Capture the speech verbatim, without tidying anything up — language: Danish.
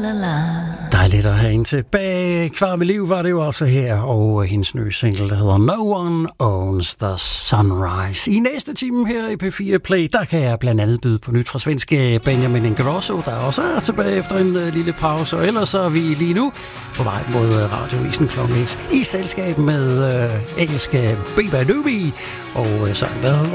la la. Dejligt at have hende tilbage. Kvar med liv var det jo altså her, og hendes nye single, der hedder No One Owns the Sunrise. I næste time her i P fire Play, der kan jeg blandt andet byde på nyt fra svenske Benjamin Ingrosso, der også er tilbage efter en uh, lille pause. Og ellers så er vi lige nu på vej mod uh, Radiovisen klokken et i selskab med uh, engelske Beba Doobie og uh, sang, der hedder